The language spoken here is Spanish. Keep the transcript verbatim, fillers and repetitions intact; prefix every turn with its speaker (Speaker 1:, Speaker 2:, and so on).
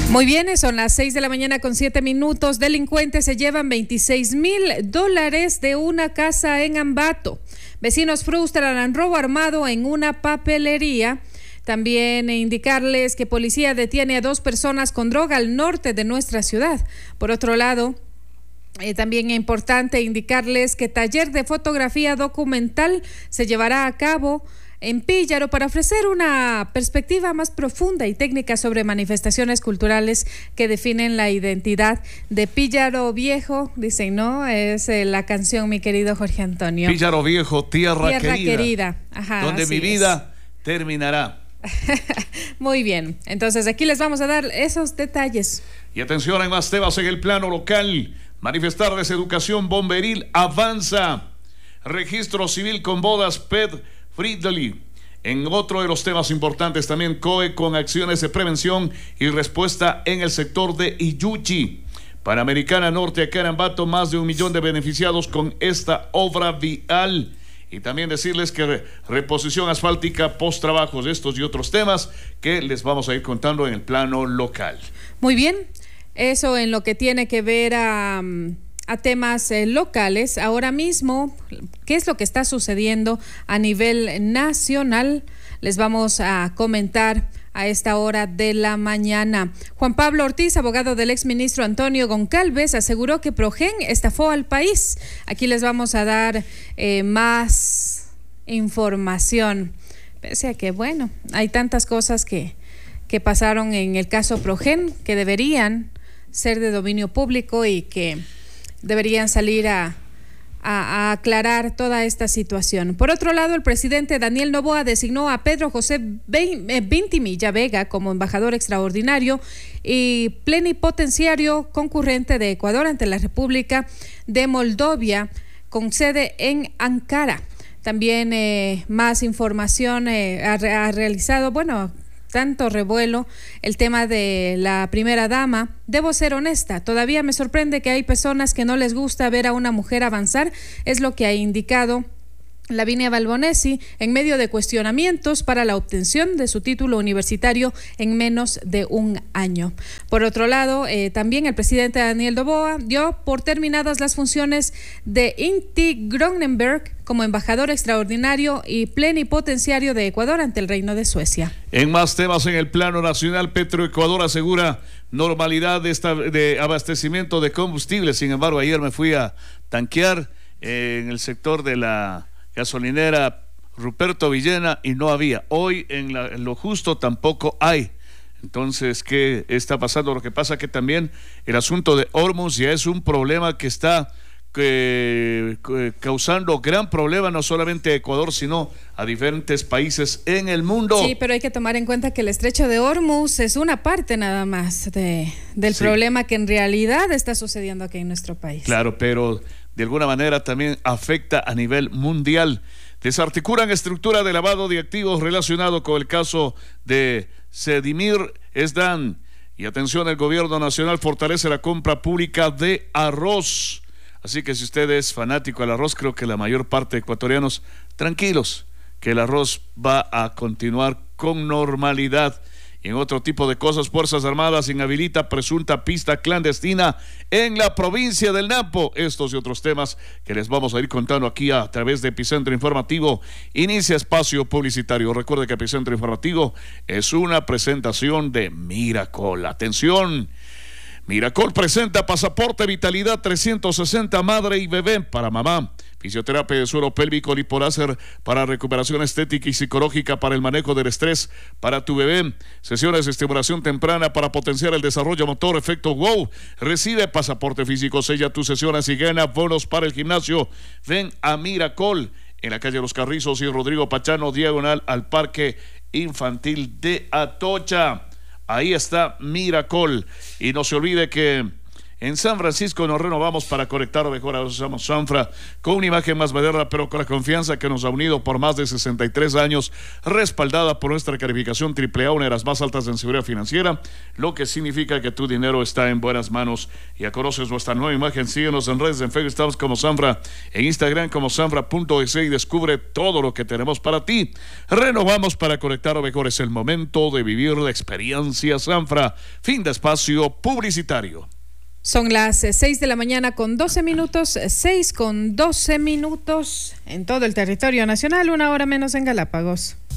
Speaker 1: Muy bien, son las seis de la mañana con siete minutos. Delincuentes se llevan veintiséis mil dólares de una casa en Ambato. Vecinos frustran robo armado en una papelería. También indicarles que policía detiene a dos personas con droga al norte de nuestra ciudad. Por otro lado, eh, también es importante indicarles que taller de fotografía documental se llevará a cabo en Píllaro para ofrecer una perspectiva más profunda y técnica sobre manifestaciones culturales que definen la identidad de Píllaro Viejo. Dicen, ¿no? Es eh, la canción, mi querido Jorge Antonio.
Speaker 2: Píllaro Viejo, tierra,
Speaker 1: tierra
Speaker 2: querida,
Speaker 1: querida. Ajá,
Speaker 2: donde mi vida es. terminará.
Speaker 1: Muy bien, entonces aquí les vamos a dar esos detalles.
Speaker 2: Y atención, hay más temas en el plano local. Manifestarles educación bomberil avanza. Registro civil con bodas P E D Friedli. En otro de los temas importantes también, C O E con acciones de prevención y respuesta en el sector de Iyuchi. Panamericana Norte acá en Ambato, más de un millón de beneficiados con esta obra vial. Y también decirles que reposición asfáltica post trabajos, estos y otros temas que les vamos a ir contando en el plano local.
Speaker 1: Muy bien, eso en lo que tiene que ver a... a temas eh, locales. Ahora mismo, ¿qué es lo que está sucediendo a nivel nacional? Les vamos a comentar a esta hora de la mañana. Juan Pablo Ortiz, abogado del exministro Antonio Goncalves, aseguró que Progen estafó al país. Aquí les vamos a dar eh, más información. Pese a que, bueno, hay tantas cosas que, que pasaron en el caso Progen que deberían ser de dominio público y que deberían salir a, a, a aclarar toda esta situación. Por otro lado, el presidente Daniel Noboa designó a Pedro José Vintimilla Vega como embajador extraordinario y plenipotenciario concurrente de Ecuador ante la República de Moldovia, con sede en Ankara. También eh, más información eh, ha, ha realizado, bueno, tanto revuelo el tema de la primera dama. Debo ser honesta, todavía me sorprende que hay personas que no les gusta ver a una mujer avanzar, es lo que ha indicado Lavinia Balbonesi en medio de cuestionamientos para la obtención de su título universitario en menos de un año. Por otro lado, eh, también el presidente Daniel Noboa dio por terminadas las funciones de Inti Gronenberg como embajador extraordinario y plenipotenciario de Ecuador ante el Reino de Suecia.
Speaker 2: En más temas en el plano nacional, Petroecuador asegura normalidad de, esta, de abastecimiento de combustible. Sin embargo, ayer me fui a tanquear eh, en el sector de la gasolinera Ruperto Villena y no había. Hoy en, la, en lo justo tampoco hay. Entonces, ¿qué está pasando? Lo que pasa que también el asunto de Hormuz ya es un problema que está que, que, causando gran problema no solamente a Ecuador, sino a diferentes países en el mundo.
Speaker 1: Sí, pero hay que tomar en cuenta que el estrecho de Hormuz es una parte nada más de, del sí. problema que en realidad está sucediendo aquí en nuestro país.
Speaker 2: Claro, pero de alguna manera también afecta a nivel mundial. Desarticulan estructura de lavado de activos relacionado con el caso de Sedimir Esdan. Y atención, el gobierno nacional fortalece la compra pública de arroz. Así que si usted es fanático del arroz, creo que la mayor parte de ecuatorianos, tranquilos, que el arroz va a continuar con normalidad. Y en otro tipo de cosas, Fuerzas Armadas inhabilita presunta pista clandestina en la provincia del Napo. Estos y otros temas que les vamos a ir contando aquí a través de Epicentro Informativo. Inicia espacio publicitario. Recuerde que Epicentro Informativo es una presentación de Miracol. Atención, Miracol presenta Pasaporte Vitalidad trescientos sesenta Madre y Bebé para mamá. Fisioterapia de suelo pélvico, lipoláser para recuperación estética y psicológica para el manejo del estrés para tu bebé. Sesiones de estimulación temprana para potenciar el desarrollo motor, efecto wow. Recibe pasaporte físico, sella tus sesiones y gana bonos para el gimnasio. Ven a Miracol en la calle Los Carrizos y Rodrigo Pachano, diagonal al Parque Infantil de Atocha. Ahí está Miracol. Y no se olvide que En San Francisco nos renovamos para conectar mejor. Ahora usamos Sanfra con una imagen más moderna, pero con la confianza que nos ha unido por más de sesenta y tres años, respaldada por nuestra calificación triple A, una de las más altas en seguridad financiera, lo que significa que tu dinero está en buenas manos. Ya conoces nuestra nueva imagen. Síguenos en redes, en Facebook estamos como Sanfra, en Instagram como sanfra punto es y descubre todo lo que tenemos para ti. Renovamos para conectar mejor. Es el momento de vivir la experiencia Sanfra. Fin de espacio publicitario.
Speaker 1: Son las seis de la mañana con doce minutos, seis con doce minutos en todo el territorio nacional, una hora menos en Galápagos.